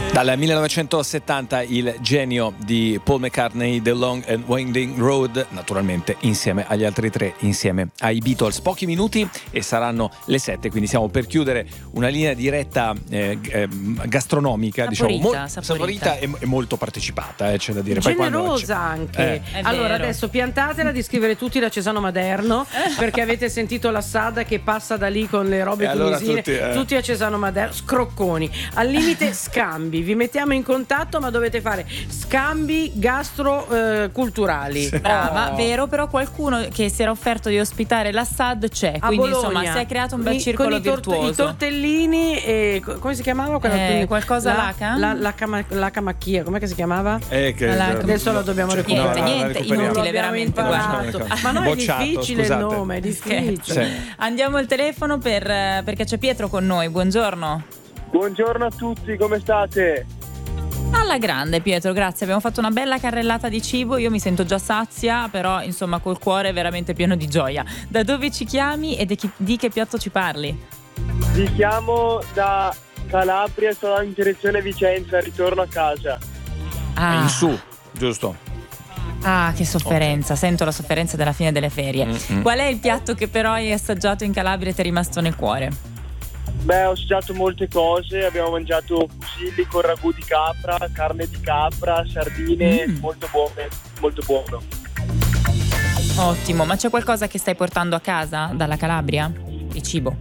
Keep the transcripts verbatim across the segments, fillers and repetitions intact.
Dal millenovecentosettanta il genio di Paul McCartney, The Long and Winding Road, naturalmente insieme agli altri tre, insieme ai Beatles. Pochi minuti e saranno le sette, quindi siamo per chiudere una linea diretta eh, eh, gastronomica, saporita, diciamo, mo- saporita. saporita e, e molto partecipata, eh, c'è da dire. Poi generosa quando anche. Eh. Allora vero. adesso piantatela di scrivere tutti da Cesano Maderno, perché avete sentito la Sada che passa da lì con le robe E allora tunisine, tutti, eh. tutti a Cesano Maderno, scrocconi. Al limite scambi, vi mettiamo in contatto, ma dovete fare scambi gastro-culturali. Brava, Oh. vero, però qualcuno che si era offerto di ospitare la S A D c'è, A quindi Bologna. insomma si è creato un bel I- circolo con i, tort- virtuoso. i tortellini e co- come si chiamava quella Eh, tun- qualcosa la, laca? la, la, cama- la camacchia, com'è che si chiamava? Eh, che, Alla- Adesso lo dobbiamo Cioè, recuperare. Niente, no, la niente, recuperiamo. inutile Non l'abbiamo veramente, imparato. guarda. Ma no, è Bocciato, difficile scusate. il nome, è difficile. Sì. Andiamo al telefono per, perché c'è Pietro con noi. Buongiorno. Buongiorno a tutti, come state? Alla grande Pietro, grazie, abbiamo fatto una bella carrellata di cibo, io mi sento già sazia, però insomma col cuore veramente pieno di gioia. Da dove ci chiami e di, chi- di che piatto ci parli? Vi chiamo da Calabria, sto in direzione Vicenza, ritorno a casa. Ah, in su, giusto? ah che sofferenza, sento la sofferenza della fine delle ferie. Mm-mm. Qual è il piatto che però hai assaggiato in Calabria e ti è rimasto nel cuore? Beh, ho assaggiato molte cose, abbiamo mangiato fusilli con ragù di capra, carne di capra, sardine, Mm. molto buone, molto buono. Ottimo, ma c'è qualcosa che stai portando a casa dalla Calabria? Di cibo?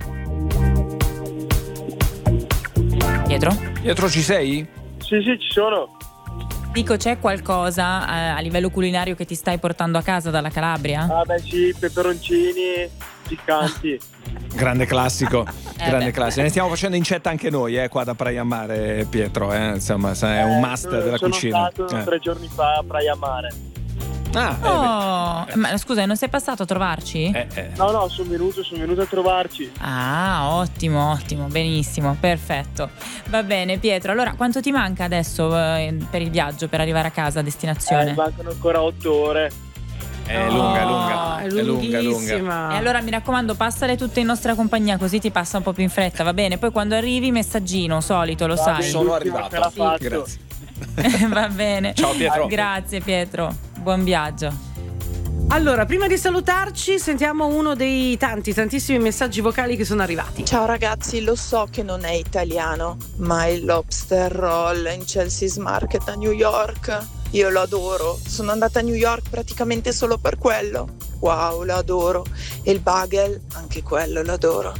Pietro? Pietro, ci sei? Sì, sì, ci sono. Dico, c'è qualcosa eh, a livello culinario che ti stai portando a casa dalla Calabria? Ah beh sì, peperoncini piccanti. Grande classico, Eh grande beh. classico. Ne stiamo facendo incetta anche noi, eh, qua da Praia Mare, Pietro, eh, insomma, è un must Eh, della sono cucina. stato Eh. tre giorni fa a Praia Mare. Ah, eh, Oh, ma scusa, non sei passato a trovarci? beh, eh, eh. No, no, sono venuto, sono venuto a trovarci. Ah, ottimo, ottimo, benissimo, perfetto. Va bene, Pietro. Allora, quanto ti manca adesso eh, per il viaggio, per arrivare a casa a Eh, destinazione? mancano ancora otto ore. È lunga, è lunga, Oh, è è lunga, è lunga. lunghissima. E allora mi raccomando, passale tutte in nostra compagnia, così ti passa un po' più in fretta, va bene? Poi quando arrivi, messaggino solito, lo Va sai. bene. Sono L'ultima arrivato. ce l'ha fatto. Grazie. Va bene. Ciao, Pietro. Grazie Pietro, buon viaggio. Allora, prima di salutarci, sentiamo uno dei tanti, tantissimi messaggi vocali che sono arrivati. Ciao ragazzi, lo so che non è italiano, ma il lobster roll in Chelsea's Market a New York, io lo adoro. Sono andata a New York praticamente solo per quello. Wow, lo adoro. E il bagel, anche quello lo adoro.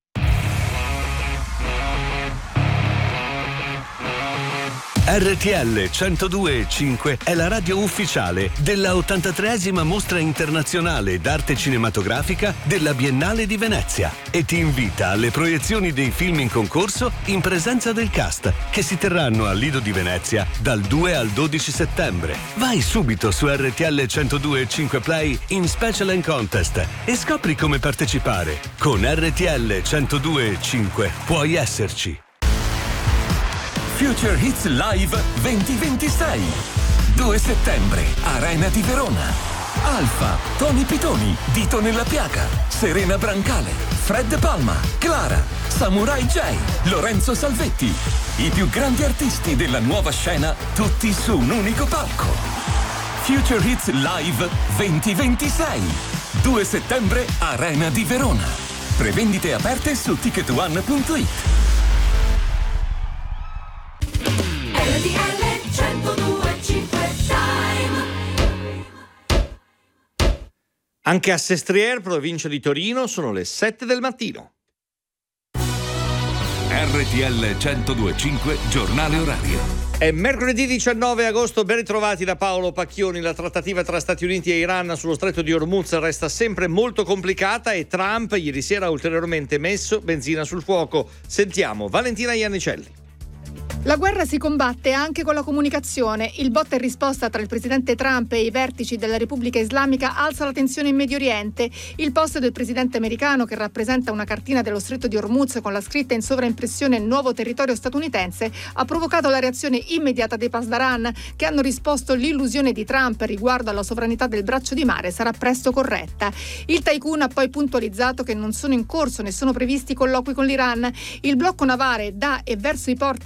R T L centodue e cinque è la radio ufficiale della ottantatreesima Mostra Internazionale d'Arte Cinematografica della Biennale di Venezia e ti invita alle proiezioni dei film in concorso in presenza del cast che si terranno al Lido di Venezia dal due al dodici settembre. Vai subito su R T L centodue e cinque Play in Special and Contest e scopri come partecipare. Con R T L centodue e cinque puoi esserci. Future Hits Live duemilaventisei. due settembre, Arena di Verona. Alfa, Tony Pitoni, Dito nella piaga, Serena Brancale, Fred Palma, Clara, Samurai J, Lorenzo Salvetti. I più grandi artisti della nuova scena, tutti su un unico palco. Future Hits Live duemilaventisei. due settembre, Arena di Verona. Prevendite aperte su ticket one punto it. Anche a Sestriere, provincia di Torino, sono le sette del mattino. R T L centodue e cinque, giornale orario. È mercoledì diciannove agosto, ben ritrovati da Paolo Pacchioni. La trattativa tra Stati Uniti e Iran sullo stretto di Hormuz resta sempre molto complicata e Trump ieri sera ha ulteriormente messo benzina sul fuoco. Sentiamo Valentina Iannicelli. La guerra si combatte anche con la comunicazione. Il botta e risposta tra il presidente Trump e i vertici della Repubblica Islamica alza la tensione in Medio Oriente. Il post del presidente americano, che rappresenta una cartina dello stretto di Hormuz con la scritta in sovraimpressione "Nuovo territorio statunitense", ha provocato la reazione immediata dei Pasdaran, che hanno risposto: l'illusione di Trump riguardo alla sovranità del braccio di mare sarà presto corretta. Il tycoon ha poi puntualizzato che non sono in corso né sono previsti colloqui con l'Iran. Il blocco navale da e verso i porti iraniani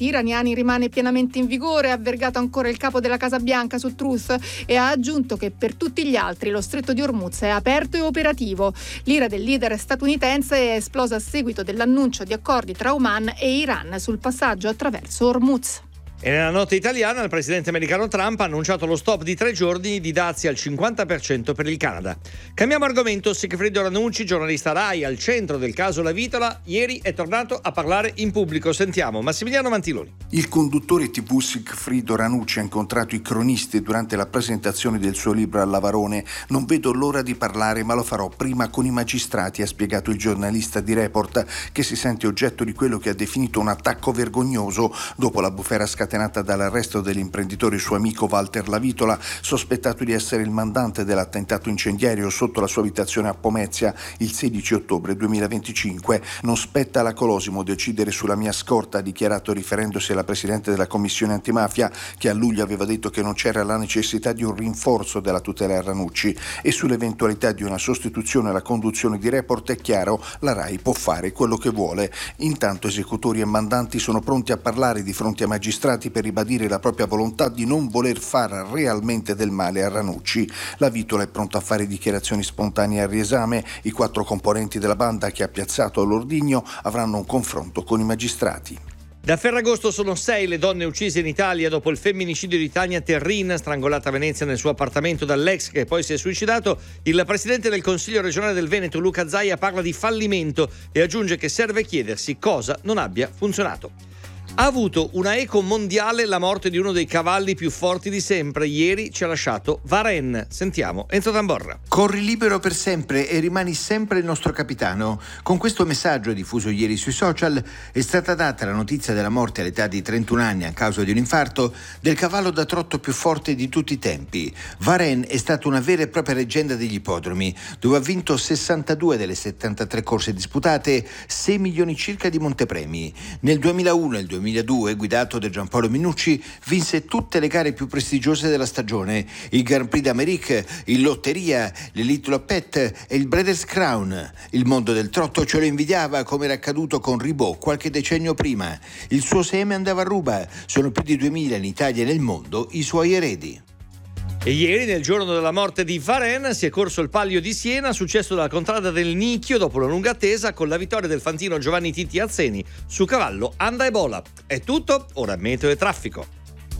sanzioni rimane pienamente in vigore, ha avvergato ancora il capo della Casa Bianca su Truth e ha aggiunto che per tutti gli altri lo stretto di Hormuz è aperto e operativo. L'ira del leader statunitense è esplosa a seguito dell'annuncio di accordi tra Oman e Iran sul passaggio attraverso Hormuz. E nella notte italiana il presidente americano Trump ha annunciato lo stop di tre giorni di dazi al cinquanta per cento per il Canada. Cambiamo argomento. Sigfrido Ranucci, giornalista Rai al centro del caso La Vitola, ieri è tornato a parlare in pubblico. Sentiamo Massimiliano Mantiloni. Il conduttore tivù Sigfrido Ranucci ha incontrato i cronisti durante la presentazione del suo libro a Lavarone. Non vedo l'ora di parlare, ma lo farò prima con i magistrati, ha spiegato il giornalista di Report, che si sente oggetto di quello che ha definito un attacco vergognoso dopo la bufera scatenata dall'arresto dell'imprenditore suo amico Walter La Vitola, sospettato di essere il mandante dell'attentato incendiario sotto la sua abitazione a Pomezia il sedici ottobre duemilaventicinque. Non spetta alla Colosimo decidere sulla mia scorta, ha dichiarato riferendosi alla presidente della commissione antimafia, che a luglio aveva detto che non c'era la necessità di un rinforzo della tutela a Ranucci, e sull'eventualità di una sostituzione alla conduzione di Report è chiaro, la Rai può fare quello che vuole. Intanto esecutori e mandanti sono pronti a parlare di fronte ai magistrati per ribadire la propria volontà di non voler fare realmente del male a Ranucci. La Vitola è pronta a fare dichiarazioni spontanee al riesame. I quattro componenti della banda che ha piazzato all'ordigno avranno un confronto con i magistrati. Da Ferragosto sono sei le donne uccise in Italia dopo il femminicidio di Tania Terrin, strangolata a Venezia nel suo appartamento dall'ex che poi si è suicidato. Il presidente del Consiglio regionale del Veneto, Luca Zaia, parla di fallimento e aggiunge che serve chiedersi cosa non abbia funzionato. Ha avuto una eco mondiale la morte di uno dei cavalli più forti di sempre. Ieri ci ha lasciato Varenne. Sentiamo Enzo Tamborra. Corri libero per sempre e rimani sempre il nostro capitano. Con questo messaggio diffuso ieri sui social è stata data la notizia della morte all'età di trentuno anni a causa di un infarto del cavallo da trotto più forte di tutti i tempi. Varenne è stata una vera e propria leggenda degli ippodromi, dove ha vinto sessantadue delle settantatré corse disputate, sei milioni circa di montepremi. Nel duemilauno e il duemiladue, guidato da Giampaolo Minucci, vinse tutte le gare più prestigiose della stagione: il Grand Prix d'Amérique, il Lotteria, l'Elite Lopette e il Breeders' Crown. Il mondo del trotto ce lo invidiava, come era accaduto con Ribot qualche decennio prima. Il suo seme andava a ruba, sono più di duemila in Italia e nel mondo i suoi eredi. E ieri, nel giorno della morte di Varenne, si è corso il Palio di Siena, successo dalla contrada del Nicchio dopo la lunga attesa, con la vittoria del fantino Giovanni Titti Azzeni su cavallo Anda e Bola. È tutto, ora meteo e traffico.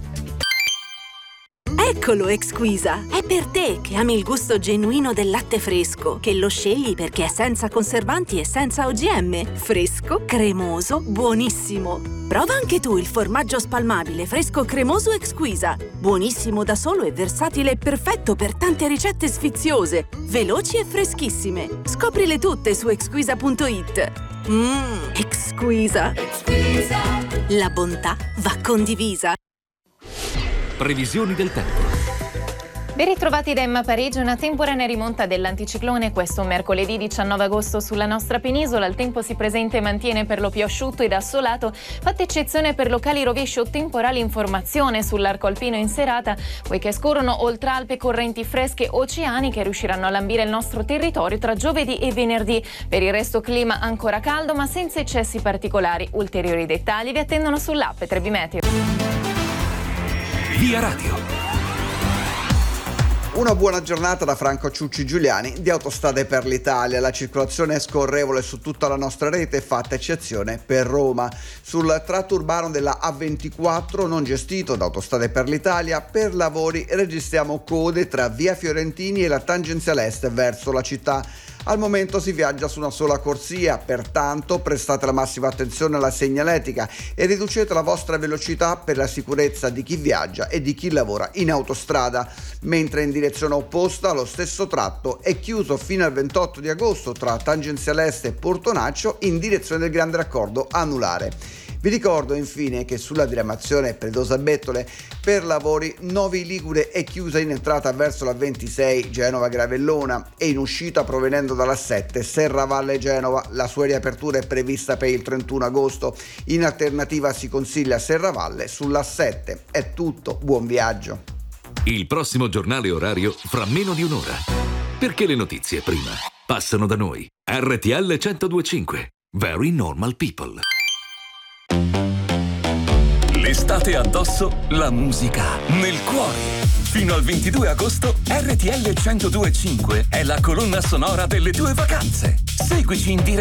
Eccolo Exquisa, è per te che ami il gusto genuino del latte fresco, che lo scegli perché è senza conservanti e senza O G M. Fresco, cremoso, buonissimo. Prova anche tu il formaggio spalmabile fresco cremoso Exquisa. Buonissimo da solo e versatile e perfetto per tante ricette sfiziose, veloci e freschissime. Scoprile tutte su exquisa punto it. Mmm, Exquisa. Exquisa. La bontà va condivisa. Previsioni del tempo. Ben ritrovati da Emma Parigi. Una temporanea rimonta dell'anticiclone questo mercoledì diciannove agosto sulla nostra penisola. Il tempo si presenta e mantiene per lo più asciutto ed assolato, fatta eccezione per locali rovesci o temporali in formazione sull'arco alpino in serata, poiché scorrono oltre Alpe correnti fresche oceaniche che riusciranno a lambire il nostro territorio tra giovedì e venerdì. Per il resto clima ancora caldo ma senza eccessi particolari. Ulteriori dettagli vi attendono sull'app Trebi Meteo. Via Radio. Una buona giornata da Franco Ciucci Giuliani di Autostrade per l'Italia. La circolazione è scorrevole su tutta la nostra rete, fatta eccezione per Roma. Sul tratto urbano della A ventiquattro, non gestito da Autostrade per l'Italia, per lavori registriamo code tra via Fiorentini e la tangenziale est verso la città. Al momento si viaggia su una sola corsia, pertanto prestate la massima attenzione alla segnaletica e riducete la vostra velocità per la sicurezza di chi viaggia e di chi lavora in autostrada. Mentre in direzione opposta lo stesso tratto è chiuso fino al ventotto di agosto tra tangenziale est e Portonaccio in direzione del Grande Raccordo Anulare. Vi ricordo infine che sulla diramazione Predosa Bettole per lavori Novi Ligure è chiusa in entrata verso la ventisei Genova Gravellona e in uscita provenendo dalla sette Serravalle Genova. La sua riapertura è prevista per il trentuno agosto. In alternativa si consiglia Serravalle sulla sette. È tutto, buon viaggio. Il prossimo giornale orario fra meno di un'ora. Perché le notizie prima passano da noi. R T L centodue e cinque. Very Normal People. Portate addosso la musica nel cuore. Fino al ventidue agosto R T L centodue e cinque è la colonna sonora delle tue vacanze. Seguici in diretta